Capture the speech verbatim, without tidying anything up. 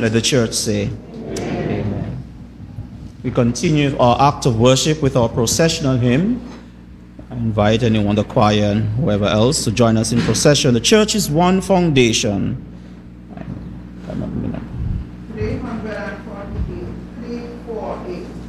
Let the church say, Amen. We continue our act of worship with our processional hymn. I invite anyone, the choir and whoever else, to join us in procession. The church is one foundation. three forty-eight, three forty-eight.